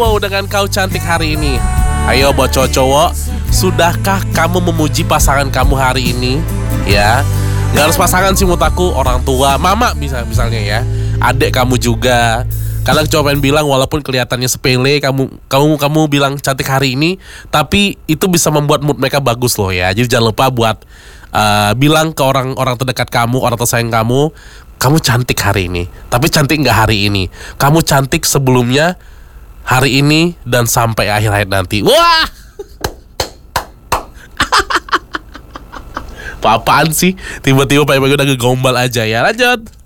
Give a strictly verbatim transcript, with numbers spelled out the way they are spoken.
Wow, dengan kau cantik hari ini. Ayo buat cowok-cowok, sudahkah kamu memuji pasangan kamu hari ini? Ya, gak harus pasangan sih menurut aku, orang tua, mama bisa misalnya ya, adik kamu juga. Karena cuma pengen bilang walaupun kelihatannya sepele, kamu kamu kamu bilang cantik hari ini, tapi itu bisa membuat mood mereka bagus loh ya. Jadi jangan lupa buat uh, bilang ke orang-orang terdekat kamu, orang tersayang kamu, kamu cantik hari ini. Tapi cantik nggak hari ini? Kamu cantik sebelumnya, hari ini, dan sampai akhir-akhir nanti. Wah, apa-apaan sih? Tiba-tiba Pak Ibu udah ngegombal aja ya. Lanjut.